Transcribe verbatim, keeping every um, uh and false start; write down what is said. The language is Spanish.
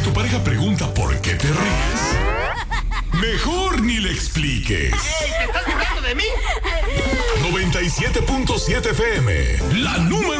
tu pareja pregunta por qué te ríes, mejor ni le expliques. ¡Ey, te estás burlando de mí! noventa y siete punto siete F M, la número